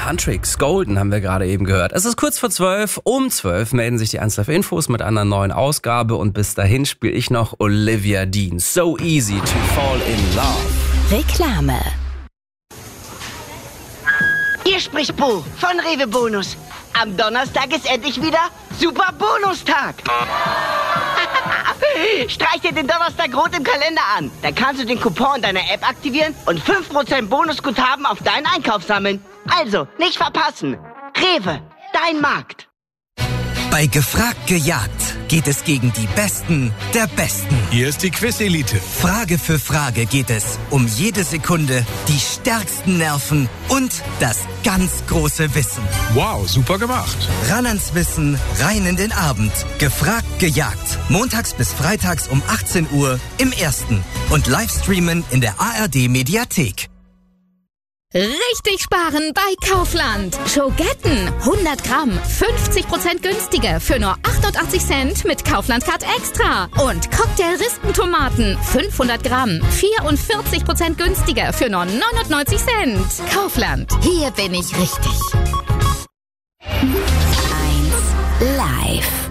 von Huntrix. Golden haben wir gerade eben gehört. Es ist kurz vor 12. Um 12 melden sich die 1Live-Infos mit einer neuen Ausgabe. Und bis dahin spiele ich noch Olivia Dean. So easy to fall in love. Reklame. Hier spricht Bo von Rewe Bonus. Am Donnerstag ist endlich wieder Super Bonustag. Streich dir den Donnerstag rot im Kalender an. Dann kannst du den Coupon in deiner App aktivieren und 5% Bonusguthaben auf deinen Einkauf sammeln. Also, nicht verpassen. Rewe, dein Markt. Bei Gefragt gejagt geht es gegen die Besten der Besten. Hier ist die Quiz-Elite. Frage für Frage geht es um jede Sekunde, die stärksten Nerven und das ganz große Wissen. Wow, super gemacht. Ran ans Wissen, rein in den Abend. Gefragt gejagt. Montags bis freitags um 18 Uhr im Ersten. Und Livestreamen in der ARD-Mediathek. Richtig sparen bei Kaufland. Schogetten 100 Gramm, 50% günstiger für nur 88 Cent mit Kaufland Card Extra. Und Cocktail-Rispentomaten 500 Gramm, 44% günstiger für nur 99 Cent. Kaufland, hier bin ich richtig. 1 Live.